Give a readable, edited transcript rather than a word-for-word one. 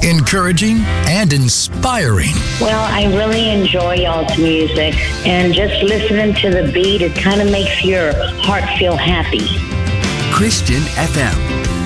encouraging, and inspiring. Well, I really enjoy y'all's music, and just listening to the beat, it kind of makes your heart feel happy. Christian FM.